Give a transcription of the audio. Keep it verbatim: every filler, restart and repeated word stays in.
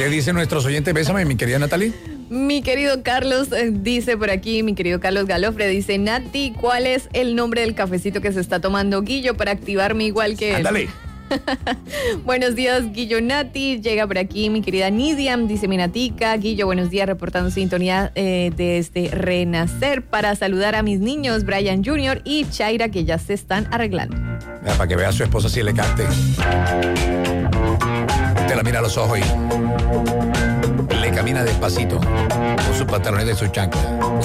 ¿Qué dicen nuestros oyentes? Bésame, mi querida Natalie. Mi querido Carlos eh, dice por aquí, mi querido Carlos Galofre dice, Nati, ¿cuál es el nombre del cafecito que se está tomando Guillo para activarme igual que él? Ándale. Buenos días, Guillo Nati. Llega por aquí mi querida Nidiam, dice mi Natica. Guillo, buenos días, reportando sintonía eh, desde Renacer para saludar a mis niños, Brian junior y Chaira, que ya se están arreglando. Mira, para que vea a su esposa si le cante. Te la mira a los ojos y le camina despacito con sus pantalones de su chancla.